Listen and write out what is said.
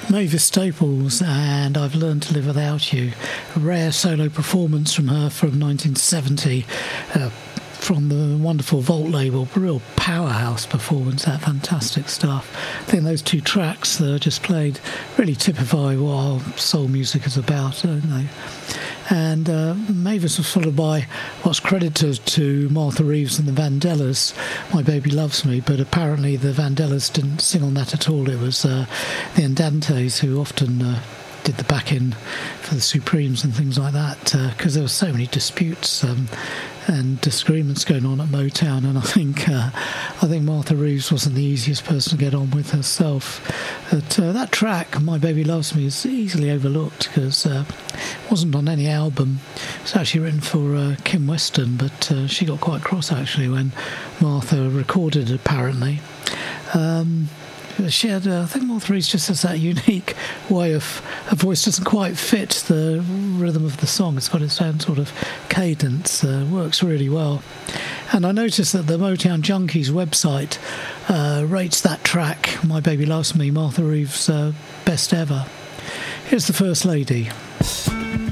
Mavis Staples and I've Learned to Live Without You. A rare solo performance from her from 1970 from the wonderful Vault label. Real powerhouse performance, that fantastic stuff. I think those two tracks that I just played really typify what our soul music is about, don't they? And Mavis was followed by what's credited to Martha Reeves and the Vandellas, My Baby Loves Me, but apparently the Vandellas didn't sing on that at all. It was the Andantes who often did the backing for the Supremes and things like that, because there were so many disputes and disagreements going on at Motown, and I think Martha Reeves wasn't the easiest person to get on with herself. But that track, My Baby Loves Me, is easily overlooked because it wasn't on any album. It's actually written for Kim Weston, but she got quite cross actually when Martha recorded it, apparently. She had, I think Martha Reeves just has that unique way of, her voice doesn't quite fit the rhythm of the song. It's got its own sort of cadence, works really well. And I noticed that the Motown Junkies website rates that track, My Baby Loves Me, Martha Reeves' best ever. Here's the First Lady.